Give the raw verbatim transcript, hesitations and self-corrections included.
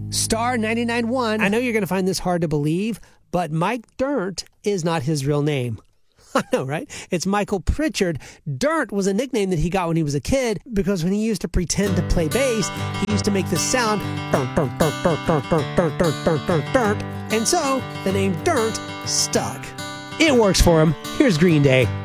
Star ninety-nine point one. I know you're going to find this hard to believe, but Mike Dirnt is not his real name. I know, right? It's Michael Pritchard. Dirnt was a nickname that he got when he was a kid because when he used to pretend to play bass, he used to make this sound, dirnt, dirnt, dirnt, dirnt, dirnt, dirnt, dirnt, dirnt, dirnt, dirnt. And so the name Dirnt stuck. It works for him. Here's Green Day.